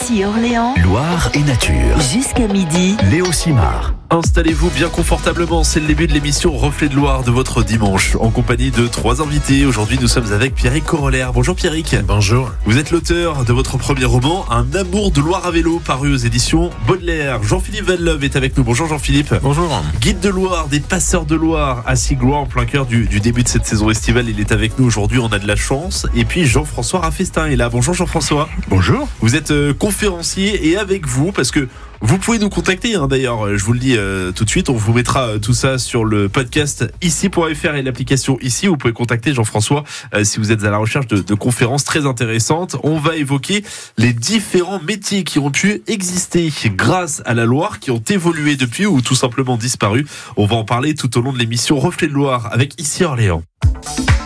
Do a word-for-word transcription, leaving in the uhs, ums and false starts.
Ici Orléans, Loire et nature. jusqu'à midi. Léo Simard. Installez-vous bien confortablement, c'est le début de l'émission Reflet de Loire de votre dimanche, en compagnie de trois invités. Aujourd'hui, nous sommes avec Pierrick Corollaire. Bonjour Pierrick. Bonjour. Vous êtes l'auteur de votre premier roman, Un amour de Loire à vélo, paru aux éditions Baudelaire. Jean-Philippe Vanleuve est avec nous. Bonjour Jean-Philippe. Bonjour. Guide de Loire, des passeurs de Loire à Siglois, en plein cœur du, du début de cette saison estivale. Il est avec nous aujourd'hui, on a de la chance. Et puis Jean-François Raffestin est là. Bonjour Jean-François. Bonjour. Vous êtes euh, conférencier et avec vous, parce que vous pouvez nous contacter, hein, d'ailleurs, je vous le dis euh, tout de suite, on vous mettra euh, tout ça sur le podcast ici point f r et l'application ici. Vous pouvez contacter Jean-François euh, si vous êtes à la recherche de, de conférences très intéressantes. On va évoquer les différents métiers qui ont pu exister grâce à la Loire, qui ont évolué depuis ou tout simplement disparu. On va en parler tout au long de l'émission Reflet de Loire avec Ici Orléans.